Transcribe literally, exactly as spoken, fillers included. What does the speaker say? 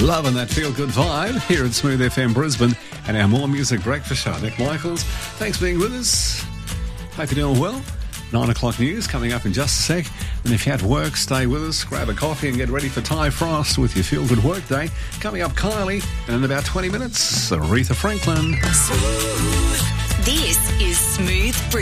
Loving that feel-good vibe here at Smooth F M Brisbane and our More Music Breakfast Show. Nick Michaels, thanks for being with us. Hope you're doing well. Nine o'clock news coming up in just a sec. And if you're at work, stay with us, grab a coffee and get ready for Ty Frost with your feel-good work day. Coming up, Kylie, and in about twenty minutes, Aretha Franklin. Smooth. This is Smooth Brisbane.